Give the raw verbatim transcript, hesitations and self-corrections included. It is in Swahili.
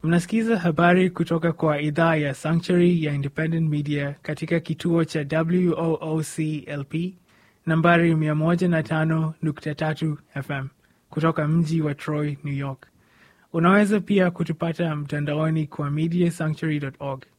Mnasikiza habari kutoka kwa idhaa ya Sanctuary ya Independent Media katika kituo cha W O O C L P nambari mia moja na tano nukta tatu F M kutoka mji wa Troy, New York. Unaweza pia kutupata mtandaoni kwa media sanctuary dot org.